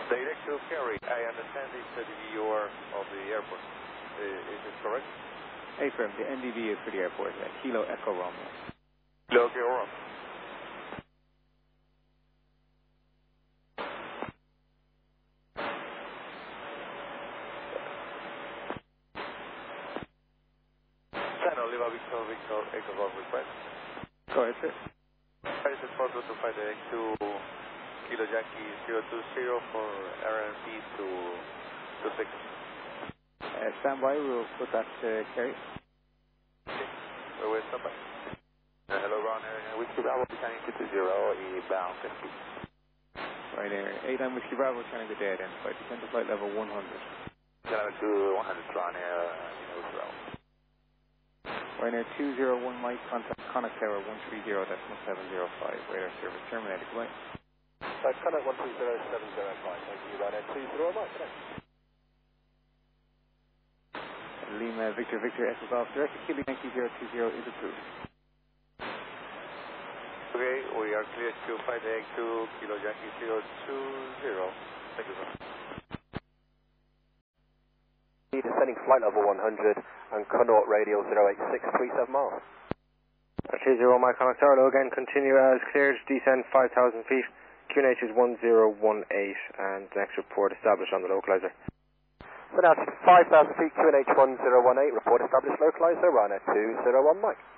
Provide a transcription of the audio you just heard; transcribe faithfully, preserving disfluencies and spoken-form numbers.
Direct to Kerry. I understand it's the D V O R of the airport. Uh, is it correct? Affirm, the N D V is for the airport. Uh, Kilo Echo Romeo. Kilo Echo Romeo. Channel Lima Victor Victor Echo Golf request. Go ahead, sir. Is it possible to find direct to Kilo Yankee zero two zero for R M P to to six? Uh, stand by, we'll put that to Kerry. Okay, we'll wait stand by. Uh, hello, Ron. Uh, Whiskey Bravo, Tango two two zero, bound fifty. Right there. eight nine Whiskey Bravo, trying to get dead identified. Descend to flight level one hundred. Channel to one hundred, Ron. Uh, Whiskey Bravo. Right there, two zero one Mike, contact Connect Tower one three zero, decimal seven zero five. Radar service terminated. Goodbye. Uh, Connect one three zero seven zero five. Thank you, Ron. two zero Mike. Thanks. Lima Victor Victor Echo Golf direct to Kilo Yankee zero two zero is approved. Okay, we are clear to fly the to Kilo Yankee zero two zero. Thank you, sir. Descending flight level one hundred and Connaught radial zero eight six three seven miles. two zero Mike Connect Tower, again, continue as cleared, descend five thousand feet, Q N H is one zero one eight, and next report established on the localizer. So now it's five thousand feet, Q N H one zero one eight, report established localizer, Ryanair two zero one Mike.